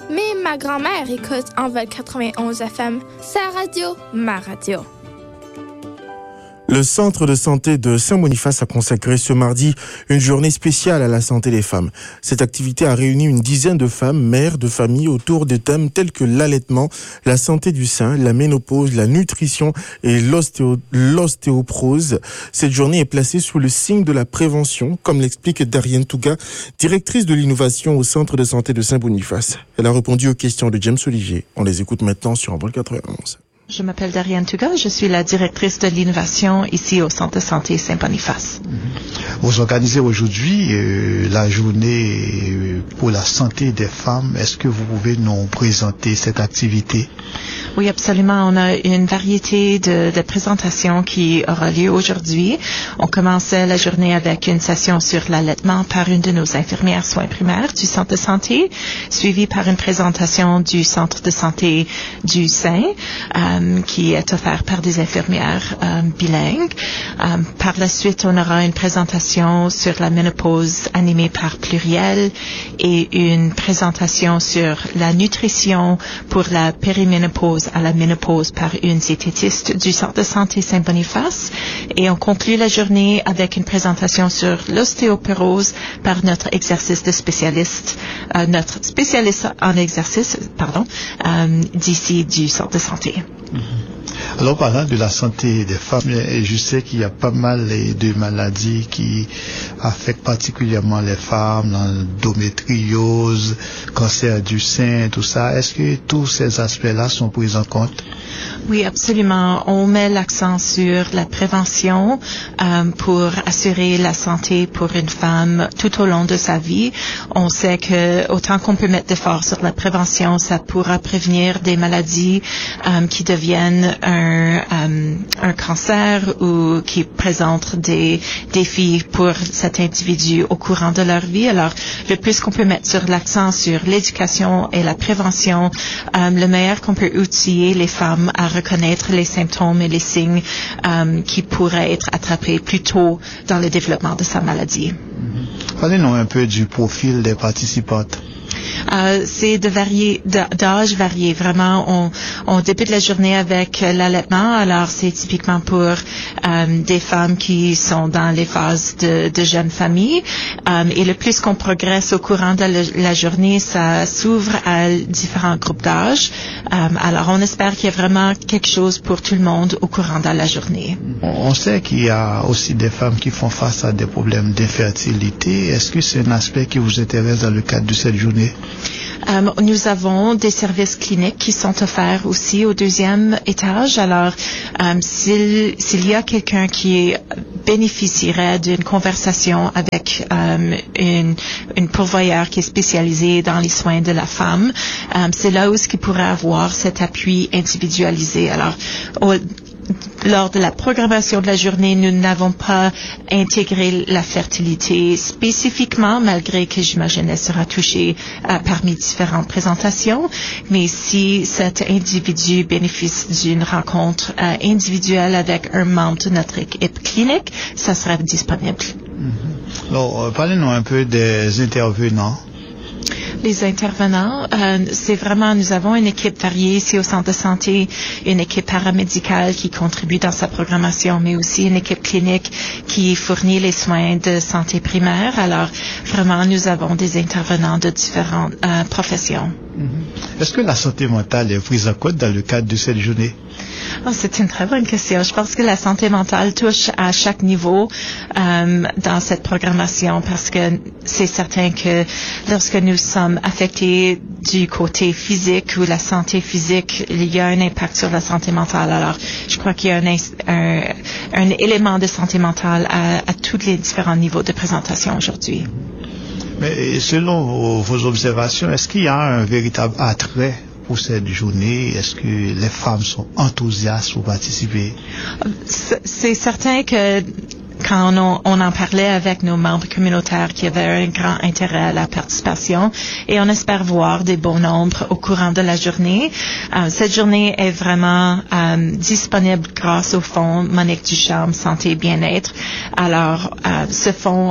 Mais ma grand-mère écoute Envol 91 FM. Sa radio, ma radio. Le centre de santé de Saint-Boniface a consacré ce mardi une journée spéciale à la santé des femmes. Cette activité a réuni une dizaine de femmes, mères de famille, autour de thèmes tels que l'allaitement, la santé du sein, la ménopause, la nutrition et l'ostéoporose. Cette journée est placée sous le signe de la prévention, comme l'explique Darienne Touga, directrice de l'innovation au centre de santé de Saint-Boniface. Elle a répondu aux questions de James Olivier. On les écoute maintenant sur Envol 91. Je m'appelle Darienne Touga, je suis la directrice de l'innovation ici au Centre de santé Saint-Boniface. Vous organisez aujourd'hui la journée pour la santé des femmes. Est-ce que vous pouvez nous présenter cette activité? Oui, absolument. On a une variété de présentations qui aura lieu aujourd'hui. On commence la journée avec une session sur l'allaitement par une de nos infirmières soins primaires du Centre de santé, suivie par une présentation du Centre de santé du sein, qui est offert par des infirmières bilingues. Par la suite, on aura une présentation sur la ménopause animée par Pluriel et une présentation sur la nutrition pour la périménopause à la ménopause par une diététiste du Centre de santé Saint-Boniface. Et on conclut la journée avec une présentation sur l'ostéoporose par notre spécialiste en exercice, d'ici du Centre de santé. Alors, parlant de la santé des femmes, je sais qu'il y a pas mal de maladies qui affectent particulièrement les femmes, l'endométriose, cancer du sein, tout ça. Est-ce que tous ces aspects-là sont pris en compte? Oui, absolument. On met l'accent sur la prévention pour assurer la santé pour une femme tout au long de sa vie. On sait que autant qu'on peut mettre d'efforts sur la prévention, ça pourra prévenir des maladies qui deviennent un cancer ou qui présentent des défis pour cet individu au courant de leur vie. Alors, le plus qu'on peut mettre sur l'accent sur l'éducation et la prévention, le meilleur qu'on peut outiller les femmes à reconnaître les symptômes et les signes qui pourraient être attrapés plus tôt dans le développement de sa maladie. Parlez-nous un peu du profil des participantes. C'est d'âge varié. Vraiment, on débute la journée avec l'allaitement. Alors, c'est typiquement pour des femmes qui sont dans les phases de jeunes familles. Et le plus qu'on progresse au courant de la journée, ça s'ouvre à différents groupes d'âge. Alors, on espère qu'il y a vraiment quelque chose pour tout le monde au courant de la journée. On sait qu'il y a aussi des femmes qui font face à des problèmes d'infertilité. Est-ce que c'est un aspect qui vous intéresse dans le cadre de cette journée? Nous avons des services cliniques qui sont offerts aussi au deuxième étage. Alors, s'il y a quelqu'un qui bénéficierait d'une conversation avec une pourvoyeur qui est spécialisée dans les soins de la femme, c'est là où ce qui pourrait avoir cet appui individualisé. Alors, lors de la programmation de la journée, nous n'avons pas intégré la fertilité spécifiquement, malgré que j'imagine elle sera touchée parmi différentes présentations. Mais si cet individu bénéficie d'une rencontre individuelle avec un membre de notre équipe clinique, ça sera disponible. Alors, parlez-nous un peu des intervenants. Les intervenants, c'est vraiment, nous avons une équipe variée ici au Centre de santé, une équipe paramédicale qui contribue dans sa programmation, mais aussi une équipe clinique qui fournit les soins de santé primaire. Alors, vraiment, nous avons des intervenants de différentes professions. Est-ce que la santé mentale est prise en compte dans le cadre de cette journée? Oh, c'est une très bonne question. Je pense que la santé mentale touche à chaque niveau dans cette programmation parce que c'est certain que lorsque nous sommes affectés du côté physique ou la santé physique, il y a un impact sur la santé mentale. Alors, je crois qu'il y a un élément de santé mentale à tous les différents niveaux de présentation aujourd'hui. Mais selon vos observations, est-ce qu'il y a un véritable attrait pour cette journée? Est-ce que les femmes sont enthousiastes pour participer? C'est certain que quand on en parlait avec nos membres communautaires qui avaient un grand intérêt à la participation et on espère voir des bons nombres au courant de la journée. Cette journée est vraiment disponible grâce au fonds Monique Ducharme Santé et Bien-être. Alors, ce fonds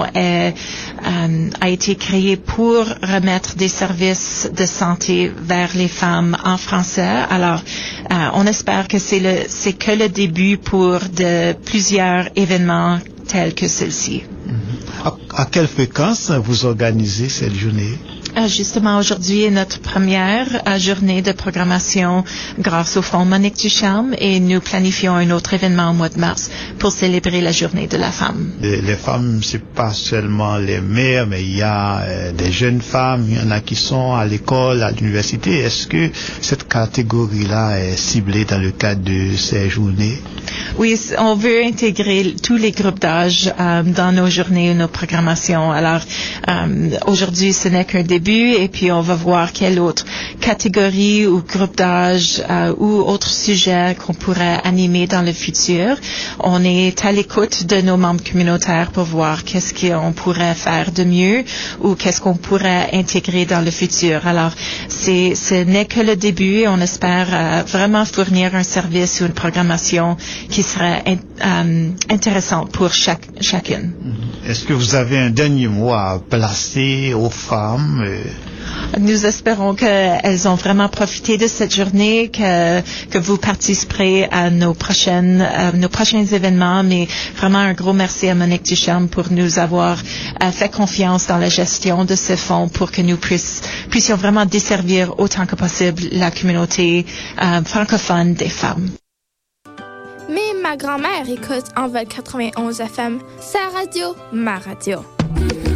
a été créé pour remettre des services de santé vers les femmes en français. Alors, on espère que c'est que le début pour de plusieurs événements tels que celle-ci. À quelle fréquence vous organisez cette journée? Justement, aujourd'hui est notre première journée de programmation grâce au fonds Monique Ducharme et nous planifions un autre événement au mois de mars pour célébrer la journée de la femme. Les femmes, c'est pas seulement les mères, mais il y a des jeunes femmes, il y en a qui sont à l'école, à l'université. Est-ce que cette catégorie-là est ciblée dans le cadre de ces journées? Oui, on veut intégrer tous les groupes d'âge dans nos journées et nos programmations. Alors, aujourd'hui, ce n'est qu'un début et puis on va voir quelle autre catégorie ou groupe d'âge ou autre sujet qu'on pourrait animer dans le futur. On est à l'écoute de nos membres communautaires pour voir qu'est-ce qu'on pourrait faire de mieux ou qu'est-ce qu'on pourrait intégrer dans le futur. Alors, ce n'est que le début et on espère vraiment fournir un service ou une programmation qui serait intéressante pour chacune. Est-ce que vous avez un dernier mot à placer aux femmes? Nous espérons qu'elles ont vraiment profité de cette journée, que vous participerez à nos prochains événements, mais vraiment un gros merci à Monique Ducharme pour nous avoir fait confiance dans la gestion de ce fonds pour que nous puissions vraiment desservir autant que possible la communauté francophone des femmes. Mais ma grand-mère écoute Envol 91 FM, sa radio, ma radio.